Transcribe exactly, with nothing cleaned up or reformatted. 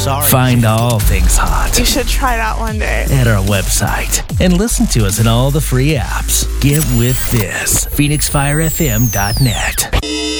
sorry. Find all things hot You should try it out one day. at our website and listen to us in all the free apps. Get with this. Phoenix Fire F M dot net.